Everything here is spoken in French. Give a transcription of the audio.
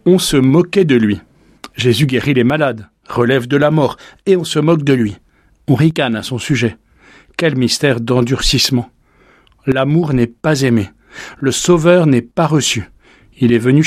On se moquait de lui. Jésus guérit les malades, relève de la mort, et on se moque de lui. On ricane à son sujet. Quel mystère d'endurcissement. L'amour n'est pas aimé. Le Sauveur n'est pas reçu. Il est venu